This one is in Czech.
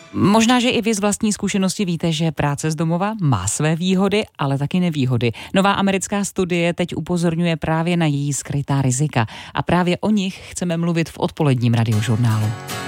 Možná, že i vy z vlastní zkušenosti víte, že práce z domova má své výhody, ale taky nevýhody. Nová americká studie teď upozorňuje právě na její skrytá rizika a právě o nich chceme mluvit v odpoledním radiožurnálu.